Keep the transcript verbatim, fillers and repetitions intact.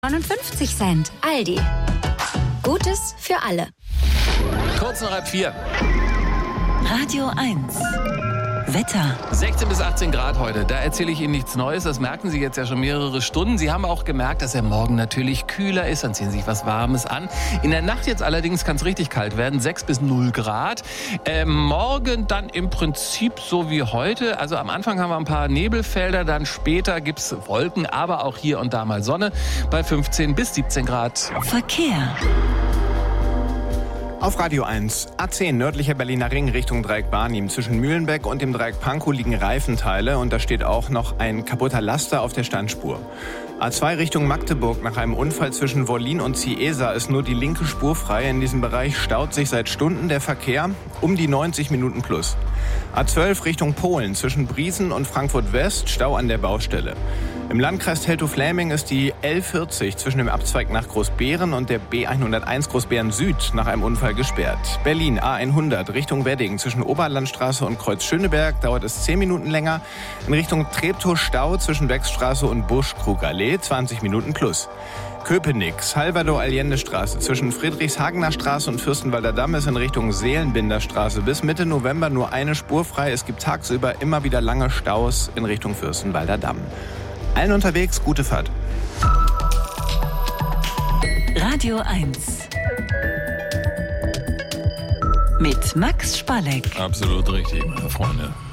neunundfünfzig Cent. Aldi. Gutes für alle. Kurz nach halb vier. Radio eins. Wetter. sechzehn bis achtzehn Grad heute. Da erzähle ich Ihnen nichts Neues. Das merken Sie jetzt ja schon mehrere Stunden. Sie haben auch gemerkt, dass er morgen natürlich kühler ist. Dann ziehen Sie sich was Warmes an. In der Nacht jetzt allerdings kann es richtig kalt werden. sechs bis null Grad. Äh, morgen dann im Prinzip so wie heute. Also am Anfang haben wir ein paar Nebelfelder. Dann später gibt es Wolken, aber auch hier und da mal Sonne. Bei fünfzehn bis siebzehn Grad. Verkehr. Auf Radio eins. A zehn, nördlicher Berliner Ring Richtung Dreieck Barnim. Zwischen Mühlenbeck und dem Dreieck Pankow liegen Reifenteile und da steht auch noch ein kaputter Laster auf der Standspur. A zwei Richtung Magdeburg. Nach einem Unfall zwischen Wollin und Ciesa ist nur die linke Spur frei. In diesem Bereich staut sich seit Stunden der Verkehr um die neunzig Minuten plus. A zwölf Richtung Polen. Zwischen Briesen und Frankfurt West Stau an der Baustelle. Im Landkreis Teltow-Fläming ist die L vierzig zwischen dem Abzweig nach Großbeeren und der B hunderteins Großbeeren Süd nach einem Unfall gesperrt. Berlin A hundert Richtung Wedding zwischen Oberlandstraße und Kreuz Schöneberg dauert es zehn Minuten länger. In Richtung Treptow Stau zwischen Wechsstraße und Busch-Krugallee zwanzig Minuten plus. Köpenick, Salvador-Allende-Straße zwischen Friedrichshagener Straße und Fürstenwalder Damm ist in Richtung Seelenbinderstraße bis Mitte November nur eine Spur frei. Es gibt tagsüber immer wieder lange Staus in Richtung Fürstenwalder Damm. Allen unterwegs, gute Fahrt. Radio eins. Mit Max Spalleck. Absolut richtig, meine Freunde.